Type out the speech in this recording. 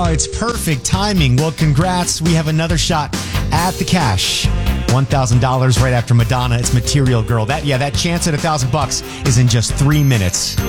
Oh, it's perfect timing. Well, congrats. We have another shot at the cash. $1,000 right after Madonna. It's Material Girl. That chance at $1,000 is in just 3 minutes.